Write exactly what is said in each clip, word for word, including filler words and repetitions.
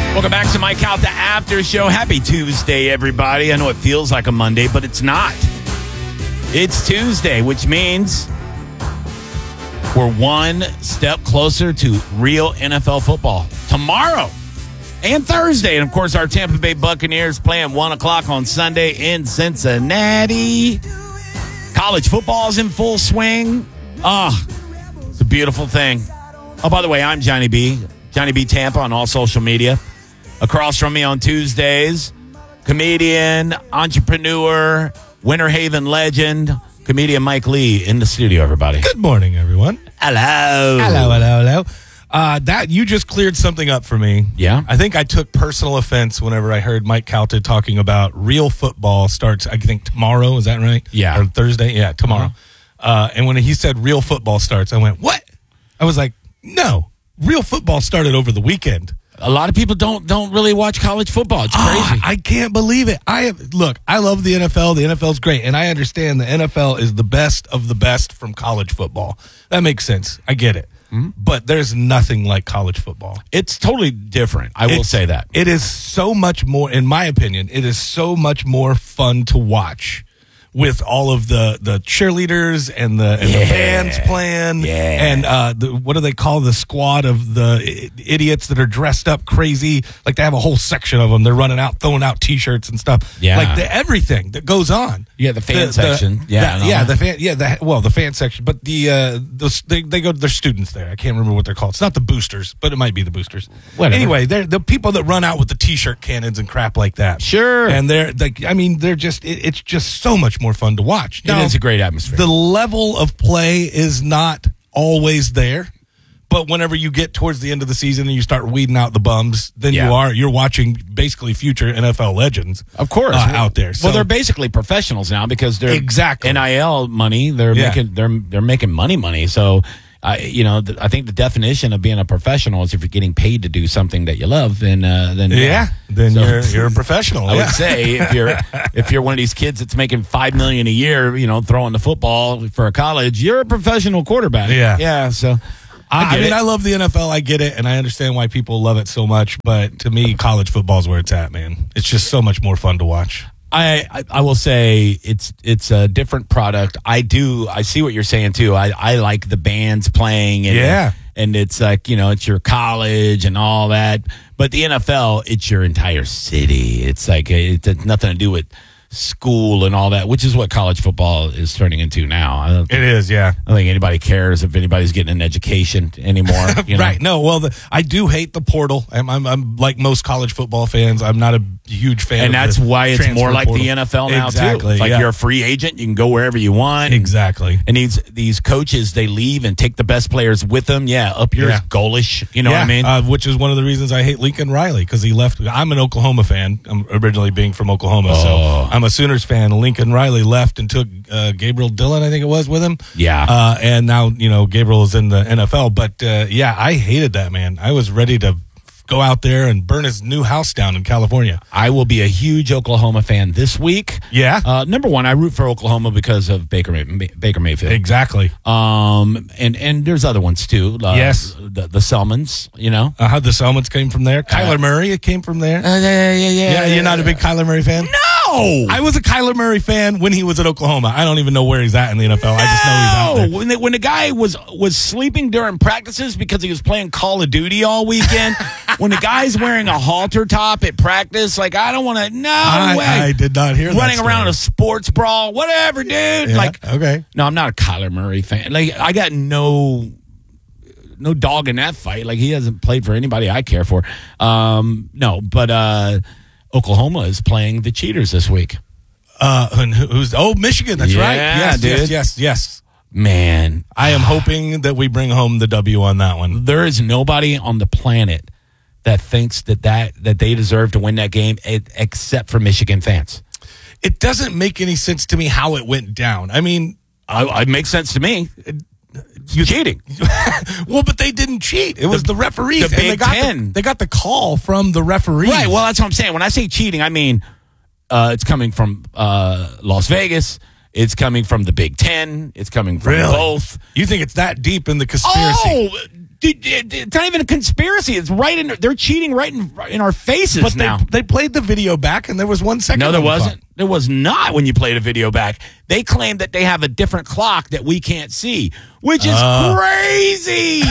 Welcome back to Mike Out, the After Show. Happy Tuesday, everybody. I know it feels like a Monday, but it's not. It's Tuesday, which means we're one step closer to real N F L football. Tomorrow and Thursday. And, of course, our Tampa Bay Buccaneers playing one o'clock on Sunday in Cincinnati. College football's in full swing. Ah, oh, it's a beautiful thing. Oh, by the way, I'm Johnny B. Johnny B. Tampa on all social media. Across from me on Tuesdays, comedian, entrepreneur, Winter Haven legend, comedian Mike Lee in the studio, everybody. Good morning, everyone. Hello. Hello, hello, hello. Uh, that you just cleared something up for me. Yeah? I think I took personal offense whenever I heard Mike Calta talking about real football starts, I think, tomorrow. Is that right? Yeah. Or Thursday? Yeah, tomorrow. Uh-huh. Uh, and when he said real football starts, I went, what? I was like, no. Real football started over the weekend. A lot of people don't don't really watch college football. It's Oh, crazy. I can't believe it. I have, look, I love the N F L. The N F L is great, and I understand the N F L is the best of the best from college football. That makes sense. I get it. Mm-hmm. But there's nothing like college football. It's totally different. I will It's- say that. It is so much more, in my opinion, it is so much more fun to watch with all of the, the cheerleaders and the and Yeah. the bands playing. Yeah. And uh, the, what do they call the squad of the I- idiots that are dressed up crazy? Like they have a whole section of them. They're running out, throwing out T-shirts and stuff. Yeah. Like the, everything that goes on. Yeah, the fan The- the- section. Yeah, that- and all yeah, that. the fan, yeah, the well, the fan section, but the uh, the they they go, they're students there. I can't remember what they're called. It's not the boosters, but it might be the boosters. Whatever. Anyway, they're the people that run out with the T-shirt cannons and crap like that. Sure. And they're like, I mean, they're just it, it's just so much more fun to watch. It is a great atmosphere. The level of play is not always there. But whenever you get towards the end of the season and you start weeding out the bums, then Yeah. you are you're watching basically future N F L legends, Of course, uh, out there. So well, they're basically professionals now because they're Exactly. N I L money. They're Yeah. making they're they're making money money. So, uh, you know, th- I think the definition of being a professional is if you're getting paid to do something that you love. Then, uh, then yeah, then So- you're you're a professional. I yeah. would say if you're if you're one of these kids that's making five million a year, you know, throwing the football for a college, you're a professional quarterback. Yeah. yeah. So. I, I I get mean, it. I love the N F L. I get it, and I understand why people love it so much. But to me, college football is where it's at, man. It's just so much more fun to watch. I, I I will say it's it's a different product. I do I see what you're saying too. I, I like the bands playing and Yeah. and it's like, you know, it's your college and all that. But the N F L, it's your entire city. It's like it has nothing to do with school and all that, which is what college football is turning into now. I don't It is, yeah. I don't think anybody cares if anybody's getting an education anymore. You know? Right. No, well, the, I do hate the portal. I'm, I'm, I'm like most college football fans. I'm not a huge fan And of that's the why it's transfer more like portal. the N F L now exactly, too. It's like yeah. you're a free agent, you can go wherever you want. Exactly. And these these coaches, they leave and take the best players with them. Yeah, up yours, Yeah. goalish. You know yeah, what I mean? Uh, which is one of the reasons I hate Lincoln Riley, because he left. I'm an Oklahoma fan. I'm originally being from Oklahoma, Oh. so I'm a Sooners fan. Lincoln Riley left and took uh, Gabriel Dillon, I think it was, with him. Yeah. Uh, and now, you know, Gabriel is in the N F L. But, uh, yeah, I hated that, man. I was ready to go out there and burn his new house down in California. I will be a huge Oklahoma fan this week. Yeah. Uh, number one, I root for Oklahoma because of Baker May- Baker Mayfield. Exactly. Um, and and there's other ones too. Uh, Yes. the the Selmans. You know. Uh-huh, the Selmans came from there. Kyler Murray, it came from there. Uh, yeah, yeah, yeah. Yeah, you're not a big Kyler Murray fan? No. I was a Kyler Murray fan when he was at Oklahoma. I don't even know where he's at in the N F L. I just know he's out there. No, when the, when the guy was was sleeping during practices because he was playing Call of Duty all weekend, when the guy's wearing a halter top at practice, like I don't want to. No I, way. I did not hear that Running story. around a sports brawl, whatever, dude. Yeah, Like, okay. no, I'm not a Kyler Murray fan. Like, I got no. No dog in that fight. Like, he hasn't played for anybody I care for. Um, no, but uh, Oklahoma is playing the Cheaters this week. Uh, and who- who's oh Michigan? That's Yeah, right. Yes, dude. yes, yes, yes. Man, I am hoping that we bring home the W on that one. there is nobody on the planet that thinks that, that, that they deserve to win that game e- except for Michigan fans. It doesn't make any sense to me how it went down. I mean, I, it makes sense to me. You cheating. well, but they didn't cheat. It was the, referees. the and they Big got Ten. The, they got the call from the referees. Right. Well, that's what I'm saying. When I say cheating, I mean uh, it's coming from uh, Las Vegas. It's coming from the Big Ten. It's coming from Really? both. You think it's that deep in the conspiracy? Oh, Dude, it's not even a conspiracy. It's right in. They're cheating right in in our faces but now. They, they played the video back, and there was one second. No, there on the wasn't. clock. There was not when you played a video back. They claim that they have a different clock that we can't see, which is Uh. crazy.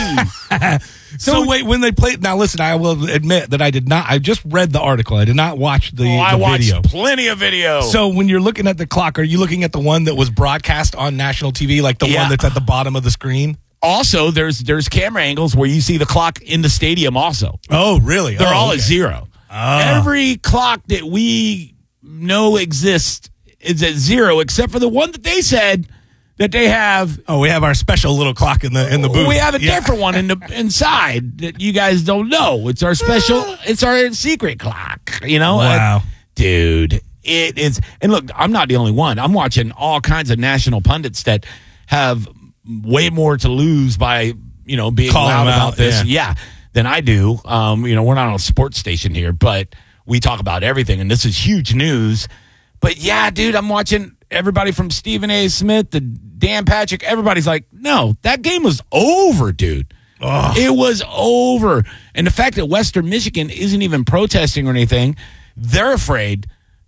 So, So- wait, when they played, now listen, I will admit that I did not. I just read the article. I did not watch the, Oh, I the watched video. plenty of video. So when you're looking at the clock, are you looking at the one that was broadcast on national T V, like the Yeah. one that's at the bottom of the screen? also, there's there's camera angles where you see the clock in the stadium. Also, Oh, really? they're oh, all okay. at zero. Ah. Every clock that we know exists is at zero, except for the one that they said that they have. Oh, we have our special little clock in the in the booth. We have a Yeah. different one in the inside that you guys don't know. It's our special. It's our secret clock. You know, Wow. Uh, dude. It is. And look, I'm not the only one. I'm watching all kinds of national pundits that have way more to lose by you know being Calling loud them about out, this. yeah. Yeah, than I do. Um, you know, we're not on a sports station here, but we talk about everything, and this is huge news. But yeah, dude, I'm watching everybody from Stephen A. Smith to Dan Patrick. Everybody's like, no, that game was over, dude. Ugh. It was over. And the fact that Western Michigan isn't even protesting or anything, they're afraid,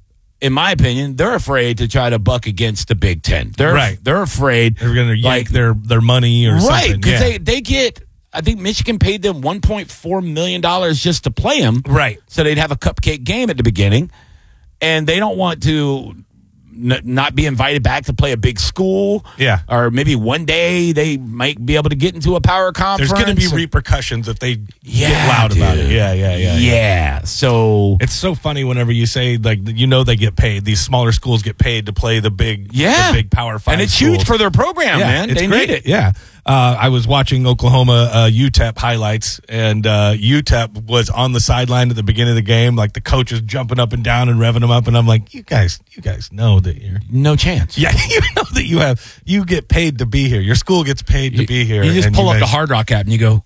in my opinion, they're afraid to try to buck against the Big Ten. They're, Right. They're afraid. They're going to yank like, their their money or right, something. because Yeah. they, they get, I think Michigan paid them one point four million dollars just to play them. Right. So they'd have a cupcake game at the beginning. And they don't want to n- not be invited back to play a big school. Yeah. Or maybe one day they might be able to get into a power conference. There's going to be repercussions if they Yeah, get loud about dude. it. Yeah, yeah, yeah, Yeah. So, It's so funny whenever you say like you know they get paid. These smaller schools get paid to play the big, yeah. the big Power Five, And it's schools. huge for their program, Yeah, man. it's They great. need it. Yeah. Uh, I was watching Oklahoma uh, U T E P highlights, and uh, U T E P was on the sideline at the beginning of the game, like the coach is jumping up and down and revving them up, and I'm like, you guys, you guys know that you're, No chance. yeah, you know that you have, you get paid to be here. Your school gets paid to be here. You just and pull up guys- the Hard Rock app and you go,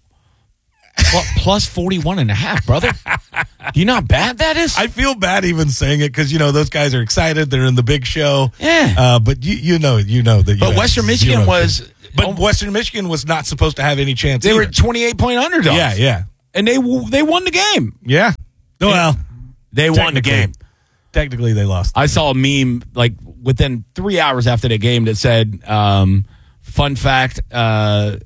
"Pl- plus forty-one and a half, brother. Do you know how bad that is? I feel bad even saying it because you know those guys are excited. They're in the big show. Yeah. Uh, but you you know you know that. You But have Western Michigan zero was- chance. But Western Michigan was not supposed to have any chance. they were either. twenty-eight point underdogs. Yeah, yeah, And they w- they won the game. yeah. Well, They won the technically- game. Technically, they lost. I saw a meme like within three hours after the game that said, um, "Fun fact: uh,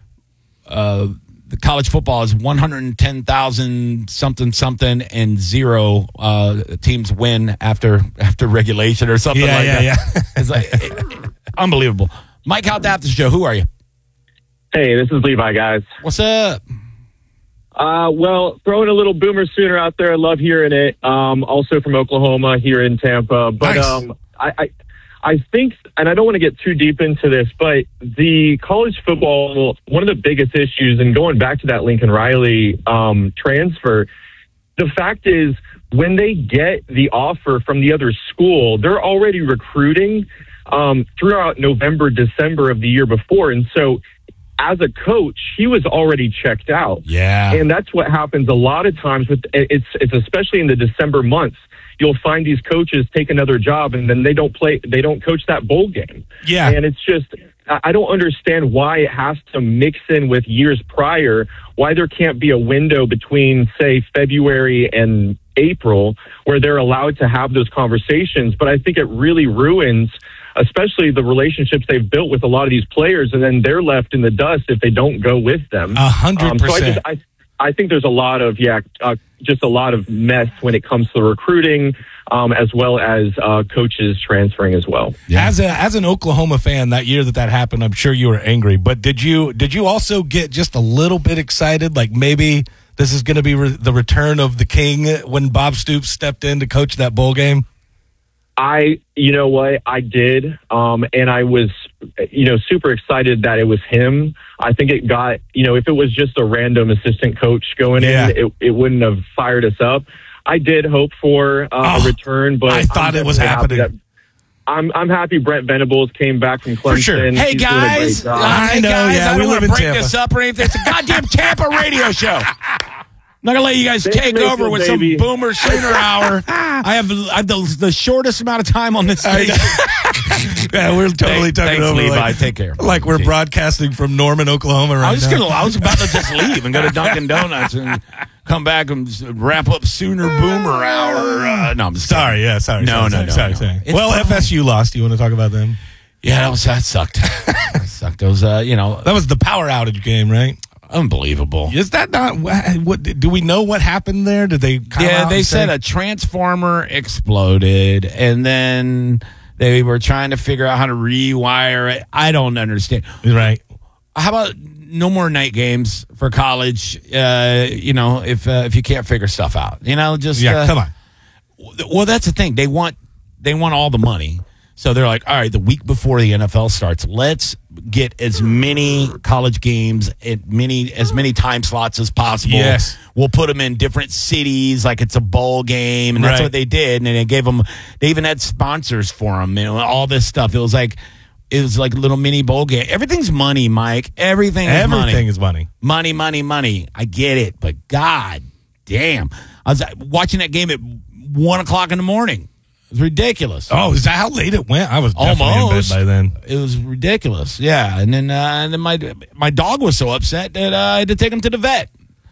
uh, the college football is one hundred ten thousand something something, and zero uh, teams win after after regulation or something Yeah, like yeah, that." yeah. It's like it- unbelievable. Mike, out the after show. Who are you? Hey, this is Levi, guys. What's up? Uh, well, throwing a little Boomer Sooner out there. I love hearing it. Um, also from Oklahoma here in Tampa. But Nice. um, I, I, I think, and I don't want to get too deep into this, but the college football, one of the biggest issues, and going back to that Lincoln Riley um, transfer, the fact is when they get the offer from the other school, they're already recruiting um, throughout November, December of the year before. And so as a coach, he was already checked out. Yeah. And that's what happens a lot of times with it's it's especially in the December months. You'll find these coaches take another job and then they don't play they don't coach that bowl game. Yeah. And it's just I I don't understand why it has to mix in with years prior, why there can't be a window between say February and April where they're allowed to have those conversations. But I think it really ruins especially the relationships they've built with a lot of these players, and then they're left in the dust if they don't go with them. A hundred Um, so I percent. just, I, I think there's a lot of, yeah, uh, just a lot of mess when it comes to recruiting, um, as well as uh, coaches transferring as well. As a as an Oklahoma fan, that year that that happened, I'm sure you were angry. But did you did you also get just a little bit excited, like maybe this is going to be re- the return of the king when Bob Stoops stepped in to coach that bowl game? I, you know what, I did, um, and I was, you know, super excited that it was him. I think it got, you know, if it was just a random assistant coach going Yeah. in, it, it wouldn't have fired us up. I did hope for uh, Oh, a return, but I thought I'm it was definitely happy happening. that- I'm I'm happy Brent Venables came back from Clemson. sure. Hey He's doing a guys, great job. I hey know, guys, yeah, I we don't live want in to break Tampa. this up or anything. It's a goddamn Tampa radio show. I'm not gonna let you guys Thanks, take Mayfield, over with baby. some Boomer Sooner hour. I have, I have the, the shortest amount of time on this station. Yeah, we're totally Thank- talking thanks, over. Levi. Like, Take care. Like we're Okay. broadcasting from Norman, Oklahoma right I was now. gonna. I was about to just leave and go to Dunkin' Donuts and come back and just wrap up Sooner Boomer Hour. Uh, no, I'm just Sorry, kidding. yeah, sorry. No, sorry, no, sorry, no, sorry, no. sorry. It's Well, fine. F S U lost. You want to talk about them? Yeah, that, was, that sucked. that sucked. It was, uh, you know, That was the power outage game, right? unbelievable. Is that not what? what do we know what happened there? Did they? Come Yeah, out they and said say- a transformer exploded, and then they were trying to figure out how to rewire it. I don't understand. right. How about no more night games for college? Uh, you know, if uh, if you can't figure stuff out, you know, just Yeah, uh, come on. Well, that's the thing. They want they want all the money. So they're like, all right, the week before the N F L starts, let's get as many college games at many as many time slots as possible. Yes. We'll put them in different cities like it's a bowl game, and that's Right. what they did. And they gave them. They even had sponsors for them, you know, all this stuff. It was like it was like a little mini bowl game. Everything's money, Mike. Everything is money. Everything is money. Money, money, money. I get it, but God damn. I was uh, watching that game at one o'clock in the morning. It was ridiculous. Oh, is that how late it went? I was definitely Almost. in bed by then. It was ridiculous. Yeah. And then, uh, and then my my dog was so upset that uh, I had to take him to the vet.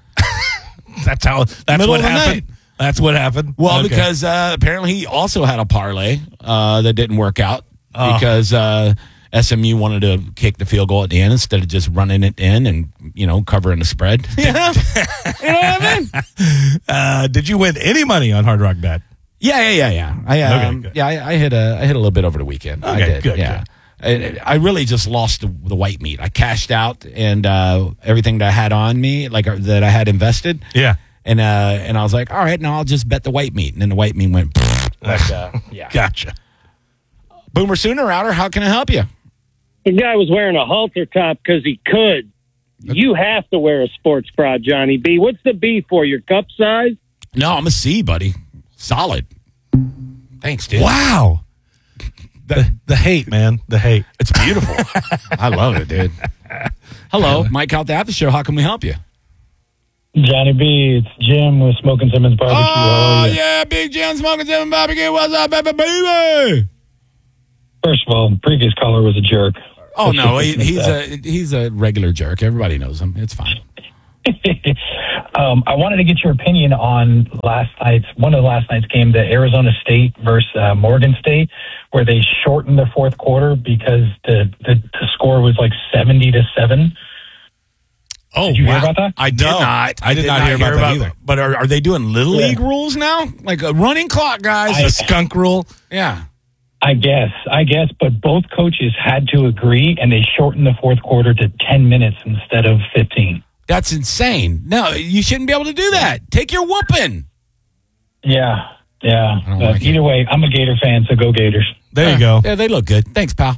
That's how. That's Middle what of the happened. night. That's what happened. Well, Okay. because uh, apparently he also had a parlay uh, that didn't work out Oh. because uh, S M U wanted to kick the field goal at the end instead of just running it in and, you know, covering the spread. You know? You know what I mean? uh, did you win any money on Hard Rock Bet? Yeah, yeah, yeah, yeah. I, Okay, um, good. yeah, I, I hit a, I hit a little bit over the weekend. I Okay, did. good, Yeah, I, I really just lost the, the white meat. I cashed out and uh, everything that I had on me, like uh, that I had invested. Yeah. And uh, and I was like, all right, now I'll just bet the white meat. And then the white meat went. Like, uh, yeah. Gotcha. Boomer Sooner Router, how can I help you? The guy was wearing a halter top because he could. You have to wear a sports bra, Johnny B. What's the B for? Your cup size? No, I'm a C, buddy. Solid. Thanks, dude. Wow. The, the hate, man. The hate. It's beautiful. I love it, dude. Hello, Mike out the after show. How can we help you? Johnny B, it's Jim with Smoking Simmons Barbecue. How Oh, are you? yeah, Big Jim Smoking Seven Barbecue. What's up, baby, baby? First of all, the previous caller was a jerk. Oh, no, he, Let's he's just a he's a regular jerk. Everybody knows him. It's fine. um, I wanted to get your opinion on last night's one of the last night's game, the Arizona State versus uh, Morgan State, where they shortened the fourth quarter because the, the, the score was like seventy to seven. Oh, Did you wow. hear about that? I did No, not. I did not hear about that either. But are, are they doing little Yeah. league rules now? Like a running clock, guys? I- The skunk rule. yeah. I guess, I guess, but both coaches had to agree, and they shortened the fourth quarter to ten minutes instead of fifteen. That's insane. No, you shouldn't be able to do that. Take your whooping. Yeah, yeah. don't But like either way, I'm a Gator fan, so go Gators. There you go. Yeah, they look good. Thanks, pal.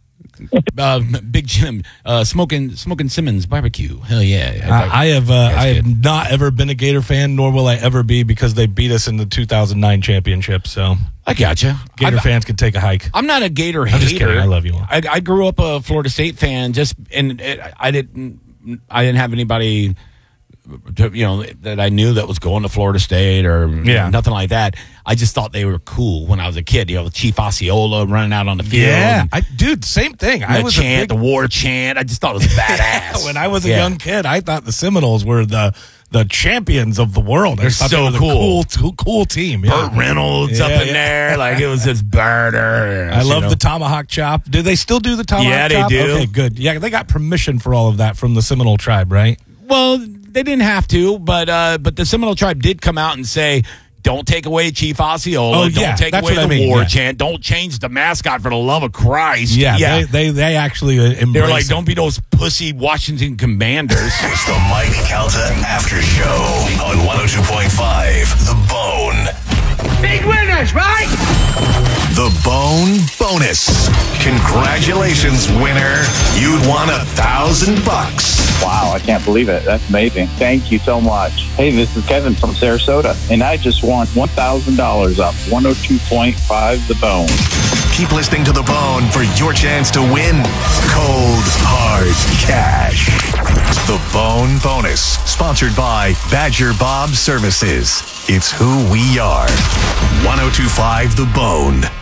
Uh, Big Jim, uh, smoking smoking Simmons barbecue. Hell yeah! I, I have uh, That's I have good. not ever been a Gator fan, nor will I ever be, because they beat us in the two thousand nine championship. So I gotcha. Gator I, fans can take a hike. I'm not a Gator I'm hater. just kidding. I love you all. I, I grew up a Florida State fan. Just and it, I didn't. I didn't have anybody, to, you know, that I knew that was going to Florida State or Yeah. nothing like that. I just thought they were cool when I was a kid. You know, Chief Osceola running out on the field. Yeah, and I, dude, same thing. I the was chant, a big, the war chant. I just thought it was badass. when I was a Yeah. young kid, I thought the Seminoles were the the champions of the world. I They're thought so they were the cool. cool, cool team. Yeah. Burt Reynolds up Yeah, in yeah. there, like it was just burner. I love you know. the tomahawk chop. Do they still do the tomahawk Yeah, they chop? do. Okay, good. Yeah, they got permission for all of that from the Seminole tribe, right? Well, they didn't have to, but uh, but the Seminole tribe did come out and say, "Don't take away Chief Osceola. Oh, Don't yeah, take that's away what the I mean, war yeah. chant. Don't change the mascot for the love of Christ." Yeah, yeah. They, they they actually uh, embrace They were like, it. "Don't be those pussy Washington Commanders." It's the Mike Calta After Show on one oh two point five The Bone. Big winners, right? The Bone Bonus. Congratulations, winner. You won a thousand bucks. Wow, I can't believe it. That's amazing. Thank you so much. Hey, this is Kevin from Sarasota, and I just won one thousand dollars off one oh two point five The Bone. Keep listening to The Bone for your chance to win cold, hard cash. The Bone Bonus, sponsored by Badger Bob Services. It's who we are. one oh two point five The Bone,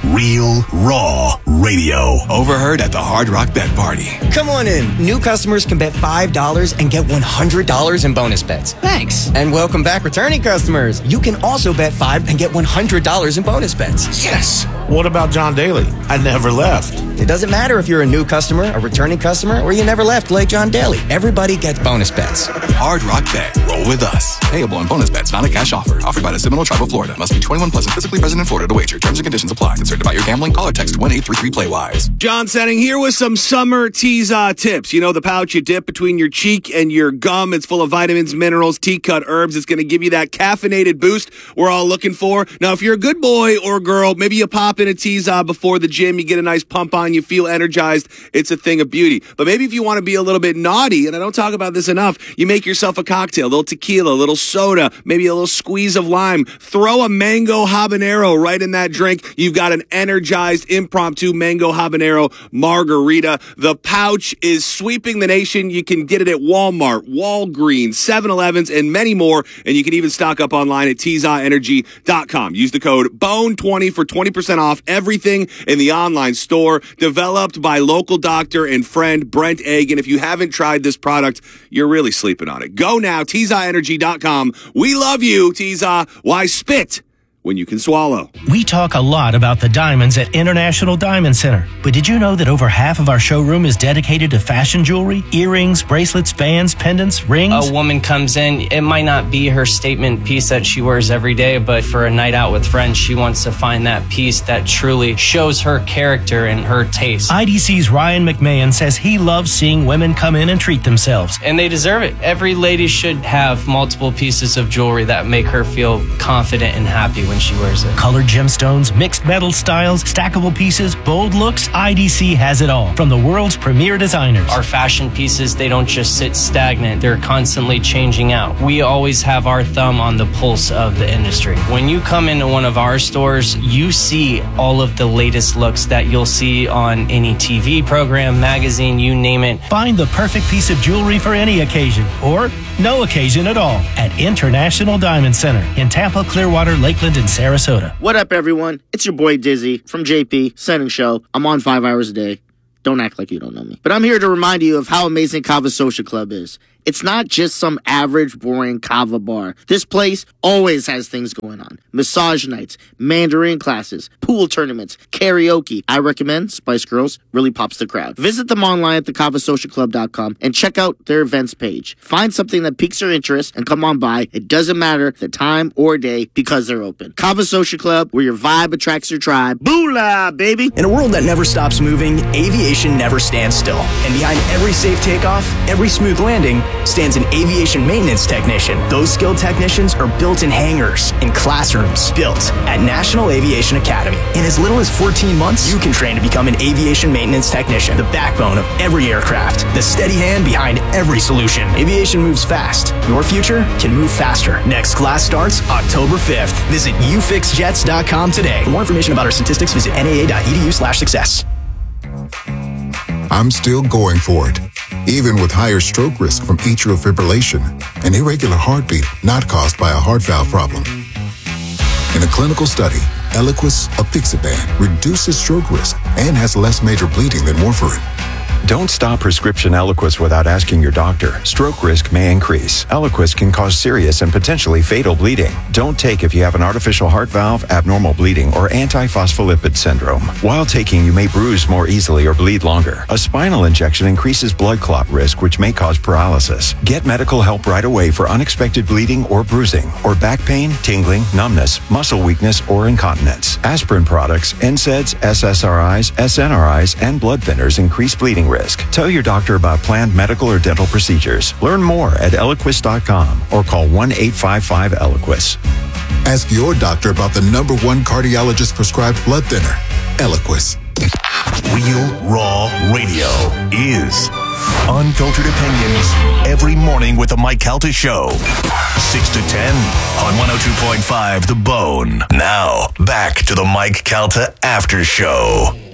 Real Raw Radio. Overheard at the Hard Rock Bet Party. Come on in. New customers can bet five dollars and get one hundred dollars in bonus bets. Thanks. And welcome back, returning customers. You can also bet five and get one hundred dollars in bonus bets. Yes. What about John Daly? I never left. It doesn't matter if you're a new customer, a returning customer, or you never left like John Daly. Everybody gets bonus bets. Hard Rock Bet. Roll with us. Payable on bonus bets, not a cash offer. Offered by the Seminole Tribe of Florida. Must be twenty-one plus and physically present in Florida to wager. Terms and conditions apply. Concerned about your gambling? Call or text one eight three three play wise. John Setting here with some summer Teza tips. You know the pouch you dip between your cheek and your gum. It's full of vitamins, minerals, tea-cut herbs. It's going to give you that caffeinated boost we're all looking for. Now, if you're a good boy or girl, maybe you pop in a Teza before the gym. You get a nice pump on. You feel energized. It's a thing of beauty. But maybe if you want to be a little bit naughty, and I don't talk about this enough, you make yourself a cocktail, a little tequila, a little soda, maybe a little squeeze of lime. Throw a mango habanero right in that drink. You've got an energized impromptu mango habanero margarita. The pouch is sweeping the nation. You can get it at Walmart, Walgreens, seven elevens, and many more. And you can even stock up online at Teza Energy dot com. Use the code B O N E twenty for twenty percent off everything in the online store. Developed by local doctor and friend Brent Egg. And if you haven't tried this product, you're really sleeping on it. Go now, Teza Energy dot com. We love you, Teza. Why spit when you can swallow? We talk a lot about the diamonds at International Diamond Center, but did you know that over half of our showroom is dedicated to fashion jewelry, earrings, bracelets, bands, pendants, rings? A woman comes in, it might not be her statement piece that she wears every day, but for a night out with friends, she wants to find that piece that truly shows her character and her taste. I D C's Ryan McMahon says he loves seeing women come in and treat themselves. And they deserve it. Every lady should have multiple pieces of jewelry that make her feel confident and happy when she wears it. Colored gemstones, mixed metal styles, stackable pieces, bold looks, I D C has it all. From the world's premier designers. Our fashion pieces, they don't just sit stagnant. They're constantly changing out. We always have our thumb on the pulse of the industry. When you come into one of our stores, you see all of the latest looks that you'll see on any T V program, magazine, you name it. Find the perfect piece of jewelry for any occasion, or no occasion at all, at International Diamond Center in Tampa, Clearwater, Lakeland, and Sarasota. What up, everyone? It's your boy Dizzy from J P Setting Show. I'm on five hours a day. Don't act like you don't know me. But I'm here to remind you of how amazing Kava Social Club is. It's not just some average, boring kava bar. This place always has things going on. Massage nights, Mandarin classes, pool tournaments, karaoke. I recommend Spice Girls. Really pops the crowd. Visit them online at the kava social club dot com and check out their events page. Find something that piques your interest and come on by. It doesn't matter the time or day because they're open. Kava Social Club, where your vibe attracts your tribe. Boolah, baby! In a world that never stops moving, aviation never stands still. And behind every safe takeoff, every smooth landing, stands an aviation maintenance technician. Those skilled technicians are built in hangars, in classrooms, built at National Aviation Academy. In as little as fourteen months, you can train to become an aviation maintenance technician, the backbone of every aircraft, the steady hand behind every solution. Aviation moves fast. Your future can move faster. Next class starts October fifth. Visit u fix jets dot com today. For more information about our statistics, visit N A A dot E D U slash success. I'm still going for it, even with higher stroke risk from atrial fibrillation, an irregular heartbeat not caused by a heart valve problem. In a clinical study, Eliquis apixaban reduces stroke risk and has less major bleeding than warfarin. Don't stop prescription Eliquis without asking your doctor. Stroke risk may increase. Eliquis can cause serious and potentially fatal bleeding. Don't take if you have an artificial heart valve, abnormal bleeding, or antiphospholipid syndrome. While taking, you may bruise more easily or bleed longer. A spinal injection increases blood clot risk, which may cause paralysis. Get medical help right away for unexpected bleeding or bruising, or back pain, tingling, numbness, muscle weakness, or incontinence. Aspirin products, N SAIDs, S S R Is, S N R Is, and blood thinners increase bleeding risk. Tell your doctor about planned medical or dental procedures. Learn more at Eliquis dot com or call one eight five five Eliquis. Ask your doctor about the number one cardiologist prescribed blood thinner, Eliquis. Real Raw Radio is unfiltered opinions every morning with the Mike Calta Show. six to ten on one oh two point five The Bone. Now, back to the Mike Calta After Show.